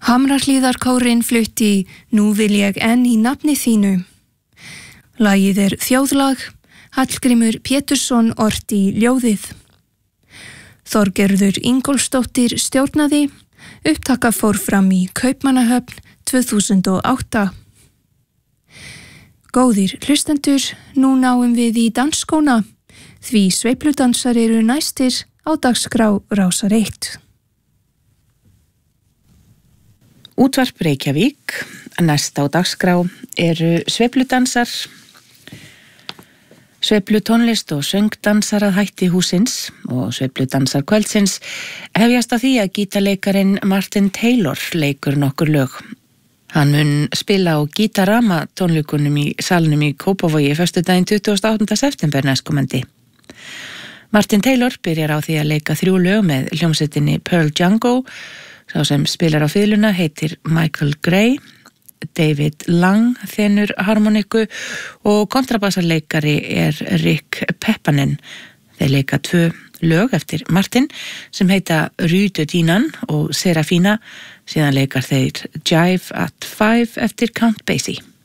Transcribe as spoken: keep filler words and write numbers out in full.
Hamrahlíðarkórinn flutti Nú vil ég enn í nafni þínu. Lagið er þjóðlag, Hallgrímur Pétursson orti ljóðið. Þorgerður Ingólfsdóttir stjórnaði, upptaka fór fram í Kaupmannahöfn tvö þúsund og átta. Góðir hlustendur, nú náum við í dansskóna, því sveifludansar eru næstir á dagskrá Rásar eitt. Útvarp Reykjavík, næst á dagskrá eru sveifludansar, sveiflutónlist og söngdansar að hætti húsins og sveifludansar kvöldsins hefjast að því að gítarleikarin Martin Taylor leikur nokkur lög. Hann mun spila á Gítarama tónleikunum í salnum í Kópavogi föstudaginn tuttugasta og áttunda september næstkomandi. Martin Taylor byrjar á því að leika þrjú lög með hljómsveitinni Pearl Django. Sá sem spilar á fiðluna heitir Michael Gray, David Lang þenur harmoniku og kontrabassarleikari er Rick Peppanen. Þeir leika tvö lög eftir Martin sem heita Rüde Dínan og Serafina, síðan leikar þeir Jive at Five eftir Count Basie.